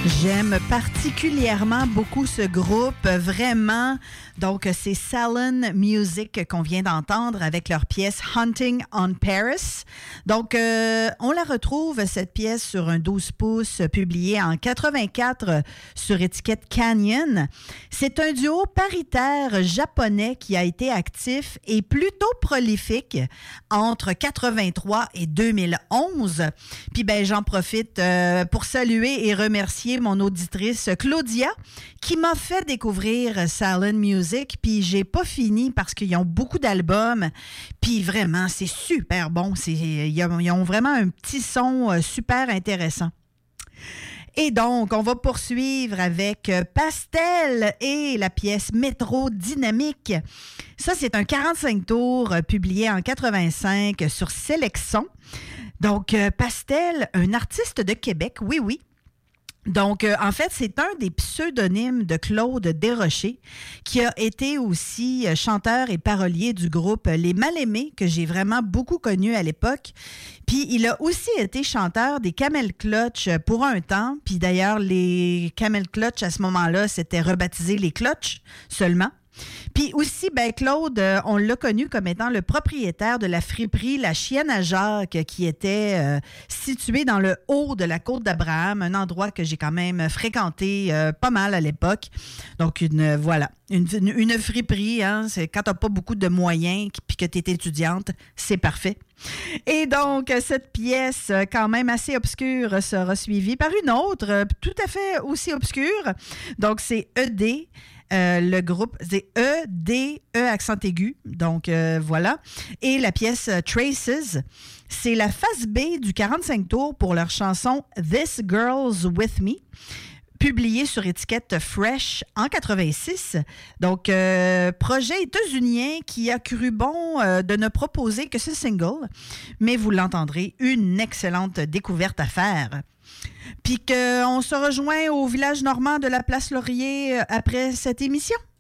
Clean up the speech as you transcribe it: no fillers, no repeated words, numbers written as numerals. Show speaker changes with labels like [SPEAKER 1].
[SPEAKER 1] J'aime particulièrement beaucoup ce groupe, vraiment. Donc, c'est Salon Music qu'on vient d'entendre avec leur pièce Hunting on Paris. Donc, on la retrouve, cette pièce, sur un 12 pouces publié en 84 sur étiquette Canyon. C'est un duo paritaire japonais qui a été actif et plutôt prolifique entre 83 et 2011. Puis, ben, j'en profite pour saluer et remercier mon auditrice Claudia qui m'a fait découvrir Salon Music, puis j'ai pas fini parce qu'ils ont beaucoup d'albums, puis vraiment, c'est super bon. Ils ont vraiment un petit son super intéressant. Et donc, on va poursuivre avec Pastel et la pièce Métro Dynamique. Ça, c'est un 45 tours publié en 85 sur Sélection. Donc, Pastel, un artiste de Québec, oui, oui. Donc, en fait, c'est un des pseudonymes de Claude Desrochers, qui a été aussi chanteur et parolier du groupe Les Mal-Aimés, que j'ai vraiment beaucoup connu à l'époque. Puis, il a aussi été chanteur des Camel Clutch pour un temps. Puis, d'ailleurs, les Camel Clutch, à ce moment-là, c'était rebaptisé les Clutch seulement. Puis aussi, ben Claude, on l'a connu comme étant le propriétaire de la friperie La Chienne à Jacques, qui était située dans le haut de la côte d'Abraham, un endroit que j'ai quand même fréquenté pas mal à l'époque. Donc, une friperie, hein, c'est quand t'as pas beaucoup de moyens puis que t'es étudiante, c'est parfait. Et donc, cette pièce, quand même assez obscure, sera suivie par une autre, tout à fait aussi obscure. Donc, c'est ED. Le groupe, c'est E-D-E accent aigu. Donc, voilà. Et la pièce Traces, c'est la face B du 45 tours pour leur chanson This Girl's With Me, publiée sur étiquette Fresh en 86. Donc, projet états-unien qui a cru bon de ne proposer que ce single, mais vous l'entendrez, une excellente découverte à faire. Puis qu'on se rejoint au village normand de la Place Laurier après cette émission.